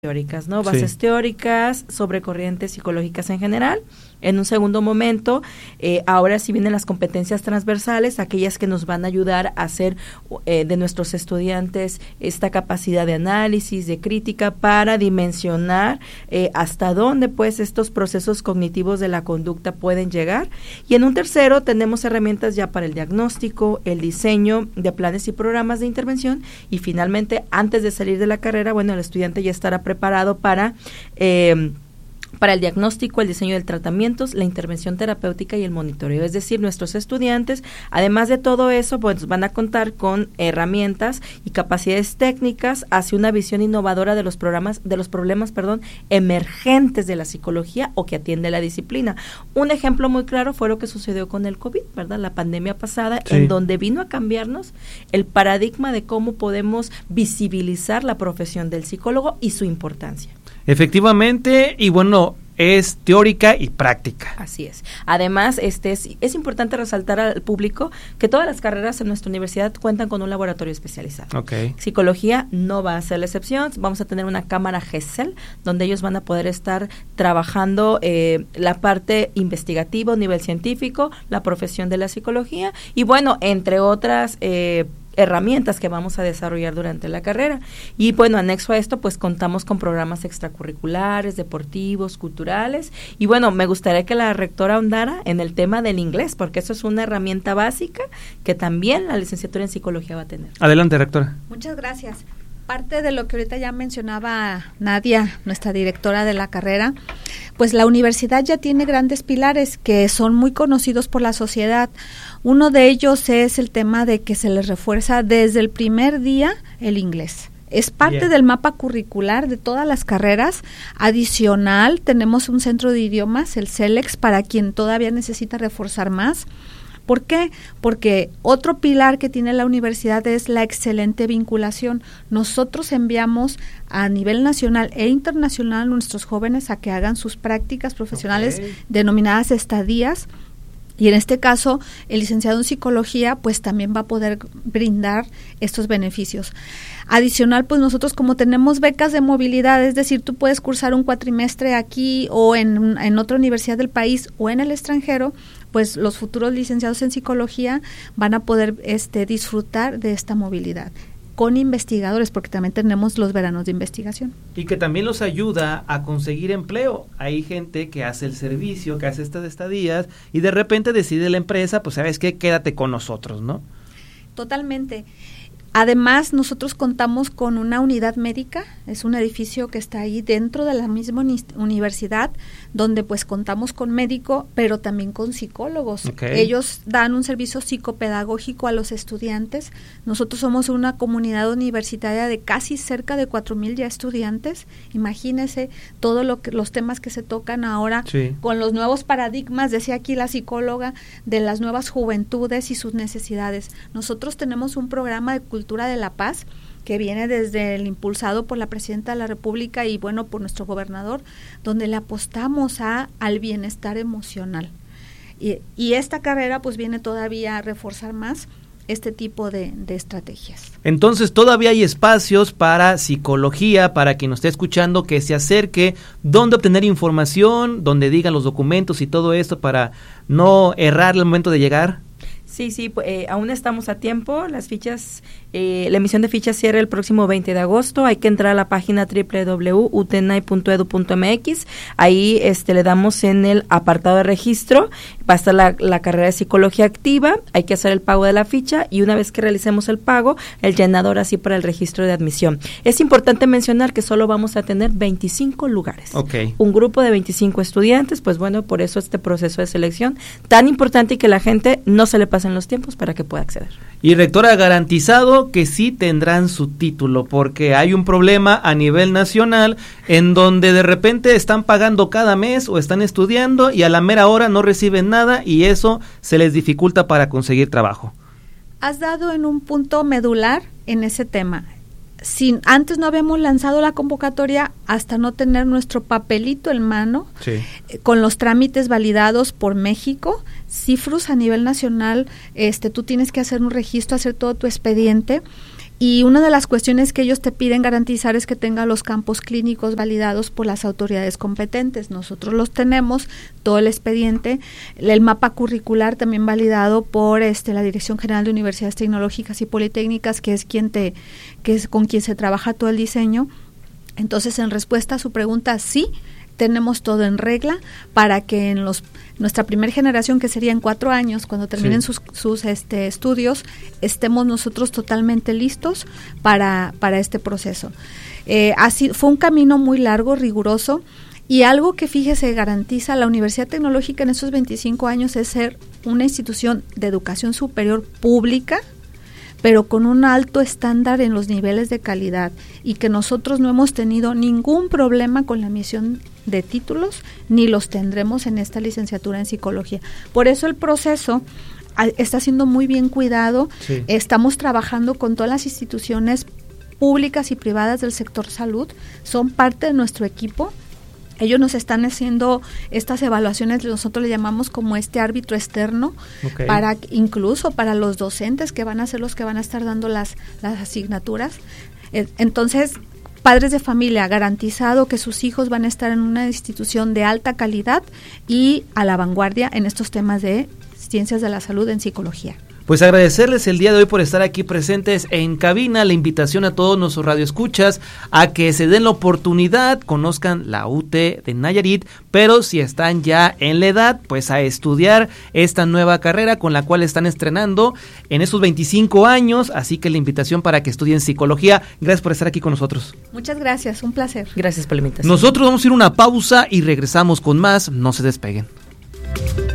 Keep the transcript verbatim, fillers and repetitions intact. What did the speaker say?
teóricas, ¿no? Bases sí. teóricas sobre corrientes psicológicas en general. En un segundo momento, eh, ahora sí vienen las competencias transversales, aquellas que nos van a ayudar a hacer eh, de nuestros estudiantes esta capacidad de análisis, de crítica, para dimensionar eh, hasta dónde pues estos procesos cognitivos de la conducta pueden llegar. Y en un tercero tenemos herramientas ya para el diagnóstico, el diseño de planes y programas de intervención, y finalmente, antes de salir de la carrera, bueno, el estudiante ya estará preparado para eh, para el diagnóstico, el diseño de tratamientos, la intervención terapéutica y el monitoreo. Es decir, nuestros estudiantes, además de todo eso, pues van a contar con herramientas y capacidades técnicas hacia una visión innovadora de los programas, de los problemas, perdón, emergentes de la psicología o que atiende la disciplina. Un ejemplo muy claro fue lo que sucedió con el COVID, ¿verdad? La pandemia pasada, sí. en donde vino a cambiarnos el paradigma de cómo podemos visibilizar la profesión del psicólogo y su importancia. Efectivamente, y bueno, es teórica y práctica. Así es. Además, este es, es importante resaltar al público que todas las carreras en nuestra universidad cuentan con un laboratorio especializado. Okay. Psicología no va a ser la excepción. Vamos a tener una cámara GESEL, donde ellos van a poder estar trabajando eh, la parte investigativa a nivel científico, la profesión de la psicología, y bueno, entre otras eh, herramientas que vamos a desarrollar durante la carrera. Y bueno, anexo a esto, pues contamos con programas extracurriculares, deportivos, culturales, y bueno, me gustaría que la rectora ahondara en el tema del inglés, porque eso es una herramienta básica que también la licenciatura en psicología va a tener. Adelante, rectora. Muchas gracias. Parte de lo que ahorita ya mencionaba Nadia, nuestra directora de la carrera, pues la universidad ya tiene grandes pilares que son muy conocidos por la sociedad. Uno de ellos es el tema de que se les refuerza desde el primer día el inglés. Es parte Bien. del mapa curricular de todas las carreras. Adicional, tenemos un centro de idiomas, el CELEX, para quien todavía necesita reforzar más. ¿Por qué? Porque otro pilar que tiene la universidad es la excelente vinculación. Nosotros enviamos a nivel nacional e internacional a nuestros jóvenes a que hagan sus prácticas profesionales okay. denominadas estadías. Y en este caso, el licenciado en psicología, pues también va a poder brindar estos beneficios. Adicional, pues nosotros como tenemos becas de movilidad, es decir, tú puedes cursar un cuatrimestre aquí o en, en otra universidad del país o en el extranjero, pues los futuros licenciados en psicología van a poder este, disfrutar de esta movilidad con investigadores, porque también tenemos los veranos de investigación. Y que también los ayuda a conseguir empleo. Hay gente que hace el servicio, que hace estas estadías, y de repente decide la empresa, pues ¿sabes qué? Quédate con nosotros, ¿no? Totalmente. Además, nosotros contamos con una unidad médica, es un edificio que está ahí dentro de la misma uni- universidad, donde pues contamos con médico, pero también con psicólogos. Okay. Ellos dan un servicio psicopedagógico a los estudiantes. Nosotros somos una comunidad universitaria de casi cerca de cuatro mil ya estudiantes. Imagínense todo lo que los temas que se tocan ahora sí. con los nuevos paradigmas, decía aquí la psicóloga, de las nuevas juventudes y sus necesidades. Nosotros tenemos un programa de cultura Cultura de la Paz, que viene desde el impulsado por la Presidenta de la República y bueno, por nuestro gobernador, donde le apostamos a al bienestar emocional. Y, y esta carrera pues viene todavía a reforzar más este tipo de, de estrategias. Entonces todavía hay espacios para psicología, para quien nos esté escuchando, que se acerque, dónde obtener información, donde digan los documentos y todo esto para no errar al momento de llegar. Sí, sí, eh, aún estamos a tiempo. Las fichas, eh, la emisión de fichas cierra el próximo veinte de agosto. Hay que entrar a la página doble u doble u doble u punto u t e n a i punto e d u punto m x. Ahí este, le damos en el apartado de registro. Va a estar la, la carrera de psicología activa. Hay que hacer el pago de la ficha y una vez que realicemos el pago, el llenador así para el registro de admisión. Es importante mencionar que solo vamos a tener veinticinco lugares. Okay. Un grupo de veinticinco estudiantes, pues bueno, por eso este proceso de selección tan importante y que la gente no se le pase en los tiempos para que pueda acceder. Y rectora, garantizado que sí tendrán su título, porque hay un problema a nivel nacional en donde de repente están pagando cada mes o están estudiando y a la mera hora no reciben nada y eso se les dificulta para conseguir trabajo. Has dado en un punto medular en ese tema. Si antes no habíamos lanzado la convocatoria hasta no tener nuestro papelito en mano, sí. eh, con los trámites validados por México, Cifrus a nivel nacional, este, tú tienes que hacer un registro, hacer todo tu expediente Y una de las cuestiones que ellos te piden garantizar es que tenga los campos clínicos validados por las autoridades competentes. Nosotros los tenemos, todo el expediente, el mapa curricular también validado por este la Dirección General de Universidades Tecnológicas y Politécnicas, que es quien te, que es con quien se trabaja todo el diseño. Entonces, en respuesta a su pregunta, sí, tenemos todo en regla para que en los nuestra primera generación, que sería en cuatro años, cuando terminen sí. sus, sus este, estudios, estemos nosotros totalmente listos para, para este proceso. Eh, así fue un camino muy largo, riguroso, y algo que, fíjese, garantiza la Universidad Tecnológica en estos veinticinco años es ser una institución de educación superior pública, pero con un alto estándar en los niveles de calidad, y que nosotros no hemos tenido ningún problema con la emisión de títulos, ni los tendremos en esta licenciatura en psicología. Por eso el proceso está siendo muy bien cuidado. Sí. Estamos trabajando con todas las instituciones públicas y privadas del sector salud, son parte de nuestro equipo. Ellos nos están haciendo estas evaluaciones, nosotros le llamamos como este árbitro externo, okay. para incluso para los docentes que van a ser los que van a estar dando las, las asignaturas. Entonces, padres de familia, garantizado que sus hijos van a estar en una institución de alta calidad y a la vanguardia en estos temas de ciencias de la salud en psicología. Pues agradecerles el día de hoy por estar aquí presentes en cabina, la invitación a todos nuestros radioescuchas a que se den la oportunidad, conozcan la U T de Nayarit, pero si están ya en la edad, pues a estudiar esta nueva carrera con la cual están estrenando en estos veinticinco años, así que la invitación para que estudien psicología. Gracias por estar aquí con nosotros. Muchas gracias, un placer. Gracias por la invitación. Nosotros vamos a ir a una pausa y regresamos con más, no se despeguen.